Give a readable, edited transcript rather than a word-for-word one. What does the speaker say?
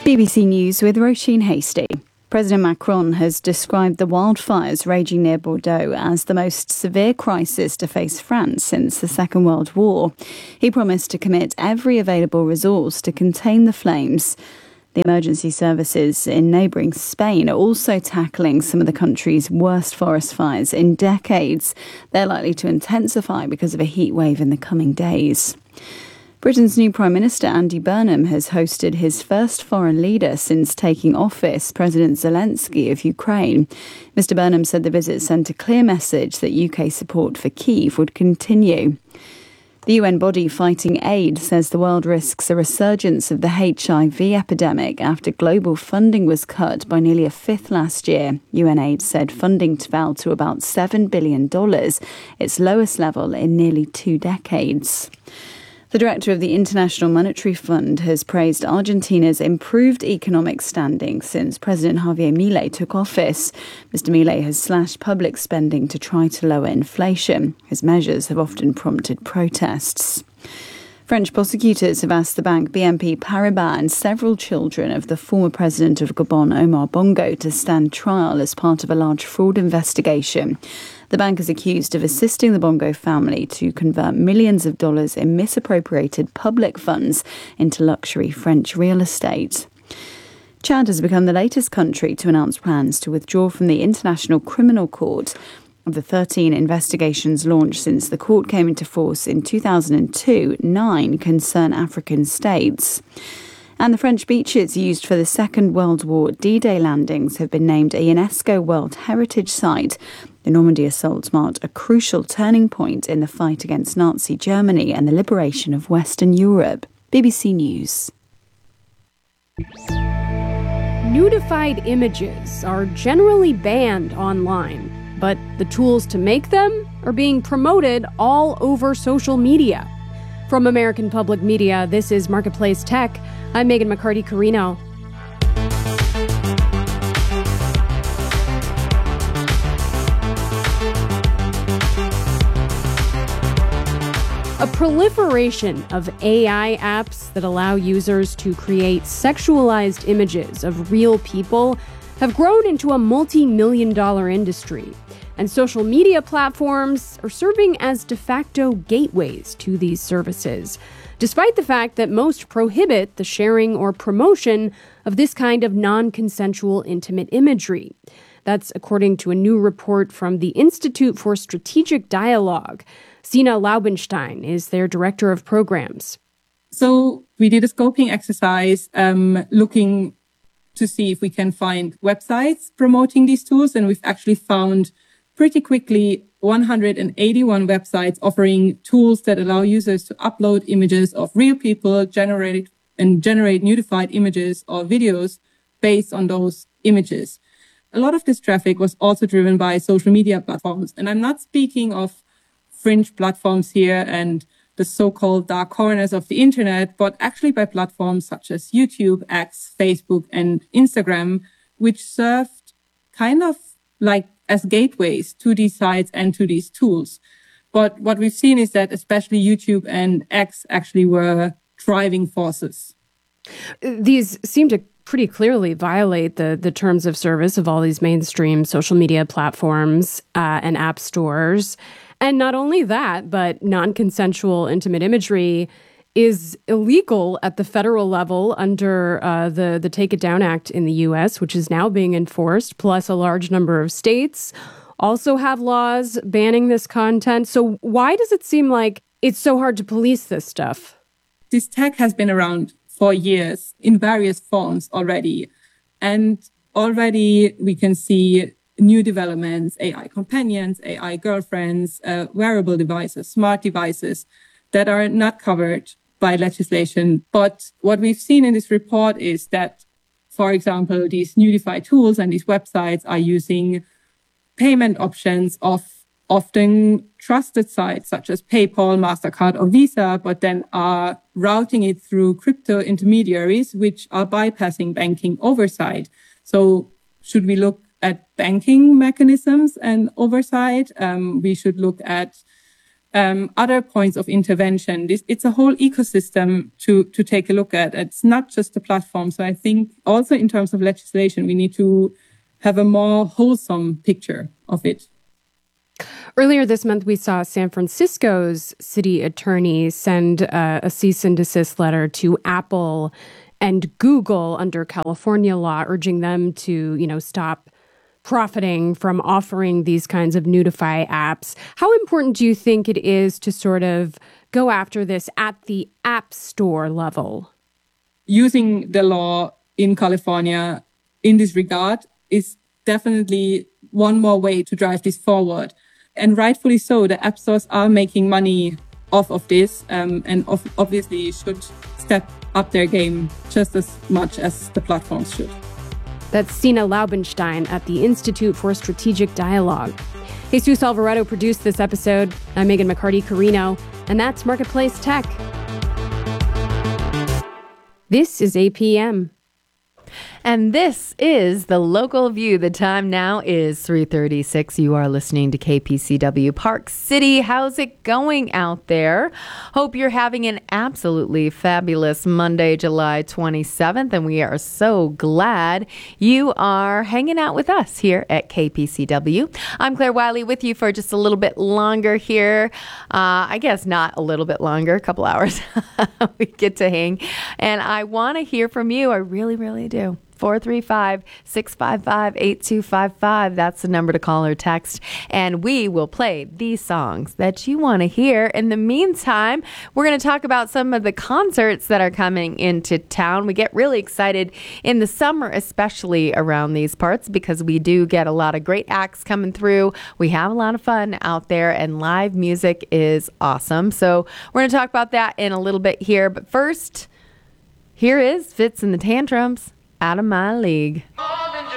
BBC News with Roisin Hasty. President Macron has described the wildfires raging near Bordeaux as the most severe crisis to face France since the Second World War. He promised to commit every available resource to contain the flames. The emergency services in neighbouring Spain are also tackling some of the country's worst forest fires in decades. They're likely to intensify because of a heat wave in the coming days. Britain's new Prime Minister Andy Burnham has hosted his first foreign leader since taking office, President Zelensky of Ukraine. Mr Burnham said the visit sent a clear message that UK support for Kyiv would continue. The UN body fighting AIDS says the world risks a resurgence of the HIV epidemic after global funding was cut by nearly a fifth last year. UNAIDS said funding fell to about $7 billion, its lowest level in nearly 2 decades. The director of the International Monetary Fund has praised Argentina's improved economic standing since President Javier Milei took office. Mr. Milei has slashed public spending to try to lower inflation. His measures have often prompted protests. French prosecutors have asked the bank BNP Paribas and several children of the former president of Gabon, Omar Bongo, to stand trial as part of a large fraud investigation. The bank is accused of assisting the Bongo family to convert millions of dollars in misappropriated public funds into luxury French real estate. Chad has become the latest country to announce plans to withdraw from the International Criminal Court. Of the 13 investigations launched since the court came into force in 2002, 9 concern African states. And the French beaches used for the Second World War D-Day landings have been named a UNESCO World Heritage Site. The Normandy assault marked a crucial turning point in the fight against Nazi Germany and the liberation of Western Europe. BBC News. Nudified images are generally banned online, but the tools to make them are being promoted all over social media. From American Public Media, this is Marketplace Tech. I'm Megan McCarty-Carino. A proliferation of AI apps that allow users to create sexualized images of real people have grown into a multi-million-dollar industry. And social media platforms are serving as de facto gateways to these services, despite the fact that most prohibit the sharing or promotion of this kind of non-consensual intimate imagery. That's according to a new report from the Institute for Strategic Dialogue. Sina Laubenstein is their director of programs. So we did a scoping exercise looking to see if we can find websites promoting these tools. And we've actually found pretty quickly 181 websites offering tools that allow users to upload images of real people, generate nudified images or videos based on those images. A lot of this traffic was also driven by social media platforms. And I'm not speaking of fringe platforms here and the so-called dark corners of the internet, but actually by platforms such as YouTube, X, Facebook, and Instagram, which served kind of like as gateways to these sites and to these tools. But what we've seen is that especially YouTube and X actually were driving forces. These seem to pretty clearly violate the terms of service of all these mainstream social media platforms and app stores. And not only that, but non-consensual intimate imagery is illegal at the federal level under the Take It Down Act in the U.S., which is now being enforced, plus a large number of states also have laws banning this content. So why does it seem like it's so hard to police this stuff? This tech has been around for years in various forms already. And already we can see new developments, AI companions, AI girlfriends, wearable devices, smart devices that are not covered by legislation. But what we've seen in this report is that, for example, these nudified tools and these websites are using payment options of often trusted sites such as PayPal, MasterCard, or Visa, but then are routing it through crypto intermediaries, which are bypassing banking oversight. So should we look at banking mechanisms and oversight? We should look at other points of intervention. It's a whole ecosystem to take a look at. It's not just the platform. So I think also in terms of legislation, we need to have a more wholesome picture of it. Earlier this month, we saw San Francisco's city attorney send a cease and desist letter to Apple and Google under California law, urging them to, stop profiting from offering these kinds of Nudify apps. How important do you think it is to sort of go after this at the App Store level? Using the law in California in this regard is definitely one more way to drive this forward. And rightfully so, the app stores are making money off of this and obviously should step up their game just as much as the platforms should. That's Sina Laubenstein at the Institute for Strategic Dialogue. Jesus Alvarado produced this episode. I'm Megan McCarty-Carino, and that's Marketplace Tech. This is APM. And this is the Local View. The time now is 3:36. You are listening to KPCW Park City. How's it going out there? Hope you're having an absolutely fabulous Monday, July 27th. And we are so glad you are hanging out with us here at KPCW. I'm Claire Wiley with you for just a little bit longer here. I guess not a little bit longer, a couple hours. We get to hang. And I want to hear from you. I really, really do. 435-655-8255. That's the number to call or text. And we will play these songs that you want to hear. In the meantime, we're going to talk about some of the concerts that are coming into town. We get really excited in the summer, especially around these parts, because we do get a lot of great acts coming through. We have a lot of fun out there, and live music is awesome. So we're going to talk about that in a little bit here. But first, here is Fitz and the Tantrums. Out of My League.